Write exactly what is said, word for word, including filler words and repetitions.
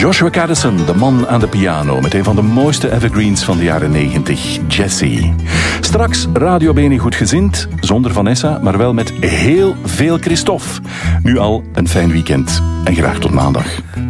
Joshua Kadison, de man aan de piano, met een van de mooiste evergreens van de jaren negentig, Jessie. Straks Radio Beni Goedgezind, zonder Vanessa, maar wel met heel veel Christophe. Nu al een fijn weekend en graag tot maandag.